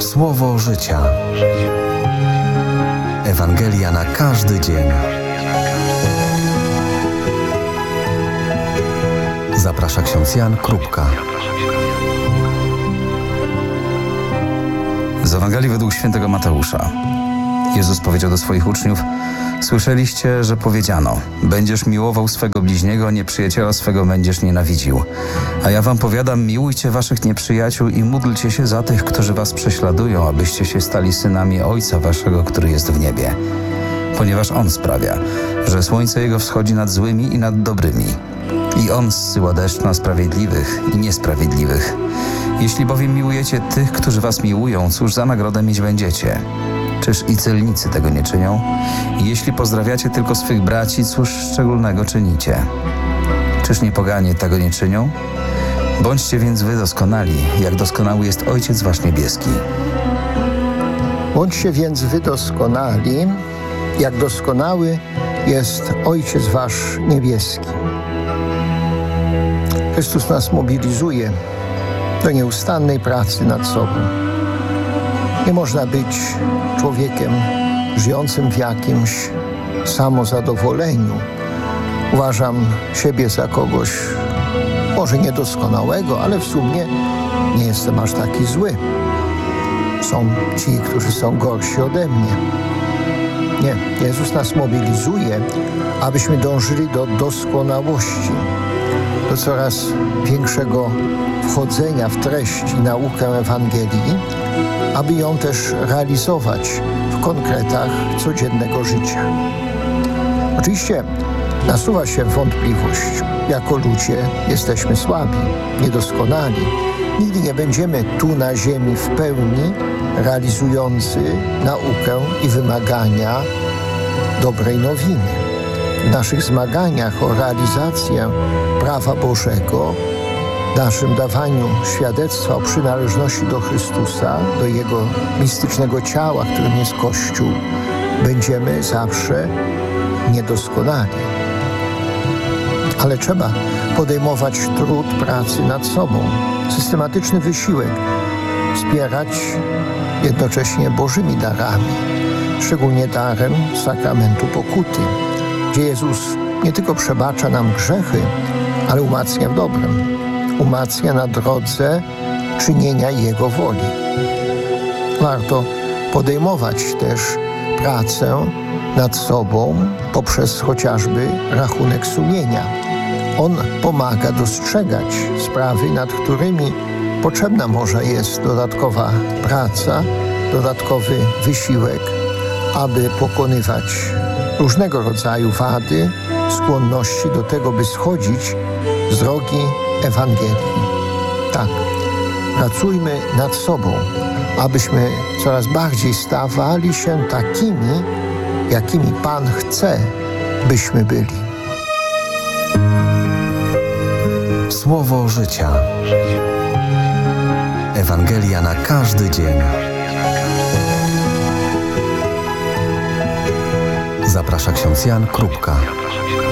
Słowo życia. Ewangelia na każdy dzień. Zaprasza ksiądz Jan Krupka. Z Ewangelii według świętego Mateusza. Jezus powiedział do swoich uczniów: słyszeliście, że powiedziano: będziesz miłował swego bliźniego, nieprzyjaciela swego będziesz nienawidził. A ja wam powiadam, miłujcie waszych nieprzyjaciół i módlcie się za tych, którzy was prześladują, abyście się stali synami Ojca waszego, który jest w niebie. Ponieważ On sprawia, że słońce Jego wschodzi nad złymi i nad dobrymi. I On zsyła deszcz na sprawiedliwych i niesprawiedliwych. Jeśli bowiem miłujecie tych, którzy was miłują, cóż za nagrodę mieć będziecie? Czyż i celnicy tego nie czynią? I jeśli pozdrawiacie tylko swych braci, cóż szczególnego czynicie? Czyż nie poganie tego nie czynią? Bądźcie więc wy doskonali, jak doskonały jest Ojciec wasz niebieski. Bądźcie więc wy doskonali, jak doskonały jest Ojciec wasz niebieski. Chrystus nas mobilizuje do nieustannej pracy nad sobą. Nie można być człowiekiem żyjącym w jakimś samozadowoleniu. Uważam siebie za kogoś może niedoskonałego, ale w sumie nie jestem aż taki zły. Są ci, którzy są gorsi ode mnie. Nie, Jezus nas mobilizuje, abyśmy dążyli do doskonałości, do coraz większego wchodzenia w treść i naukę Ewangelii, aby ją też realizować w konkretach codziennego życia. Oczywiście nasuwa się wątpliwość. Jako ludzie jesteśmy słabi, niedoskonali. Nigdy nie będziemy tu na ziemi w pełni realizujący naukę i wymagania dobrej nowiny. W naszych zmaganiach o realizację prawa Bożego, naszym dawaniu świadectwa o przynależności do Chrystusa, do Jego mistycznego ciała, którym jest Kościół, będziemy zawsze niedoskonali. Ale trzeba podejmować trud pracy nad sobą, systematyczny wysiłek, wspierać jednocześnie Bożymi darami, szczególnie darem sakramentu pokuty, gdzie Jezus nie tylko przebacza nam grzechy, ale umacnia w dobrem. Umacnia na drodze czynienia Jego woli. Warto podejmować też pracę nad sobą poprzez chociażby rachunek sumienia. On pomaga dostrzegać sprawy, nad którymi potrzebna może jest dodatkowa praca, dodatkowy wysiłek, aby pokonywać różnego rodzaju wady, skłonności do tego, by schodzić z drogi Ewangelii. Tak, pracujmy nad sobą, abyśmy coraz bardziej stawali się takimi, jakimi Pan chce, byśmy byli. Słowo życia. Ewangelia na każdy dzień. Zaprasza ksiądz Jan Krupka.